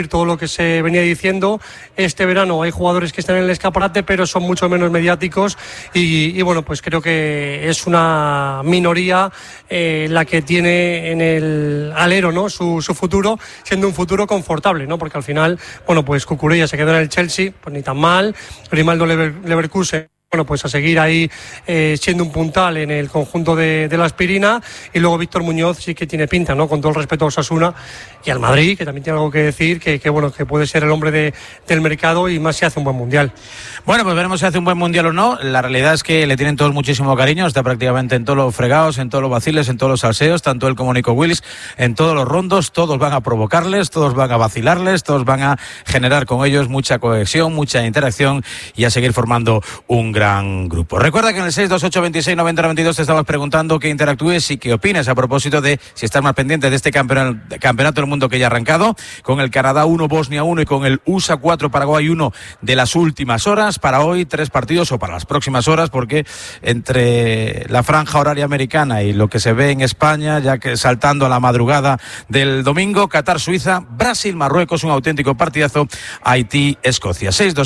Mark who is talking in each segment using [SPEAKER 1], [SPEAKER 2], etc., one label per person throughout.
[SPEAKER 1] todo lo que se venía diciendo. Este verano hay jugadores que están en el escaparate, pero son mucho menos mediáticos y bueno, pues creo que es una minoría la que tiene en el alero, ¿no?, su futuro, siendo un futuro confortable, ¿no?, porque al final, bueno, pues Cucurella se quedó en el Chelsea, pues ni tan mal. Grimaldo Leverkusen, bueno, pues a seguir ahí siendo un puntal en el conjunto de la Aspirina. Y luego Víctor Muñoz sí que tiene pinta, ¿no?, con todo el respeto a Osasuna y al Madrid, que también tiene algo que decir, que bueno, que puede ser el hombre del mercado, y más si hace un buen mundial.
[SPEAKER 2] Bueno, pues veremos si hace un buen mundial o no. La realidad es que le tienen todos muchísimo cariño, está prácticamente en todos los fregados, en todos los vaciles, en todos los salseos, tanto él como Nico Willis, en todos los rondos. Todos van a provocarles, todos van a vacilarles, todos van a generar con ellos mucha cohesión, mucha interacción y a seguir formando un gran grupo. Recuerda que en el 628269092 te estamos preguntando que interactúes y que opines a propósito de si estás más pendiente de este campeonato del mundo que ya ha arrancado, con el Canadá 1, Bosnia 1 y con el USA 4, Paraguay 1 de las últimas horas. Para hoy 3 partidos, o para las próximas horas, porque entre la franja horaria americana y lo que se ve en España, ya que saltando a la madrugada del domingo, Qatar-Suiza, Brasil-Marruecos, un auténtico partidazo, Haití-Escocia.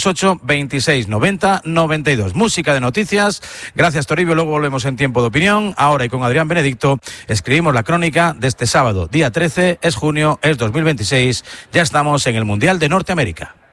[SPEAKER 2] 628-2690-92. Música de noticias. Gracias, Toribio. Luego volvemos en Tiempo de Opinión. Ahora, y con Adrián Benedicto, escribimos la crónica de este sábado, día 13, es junio, es 2026. Ya estamos en el Mundial de Norteamérica.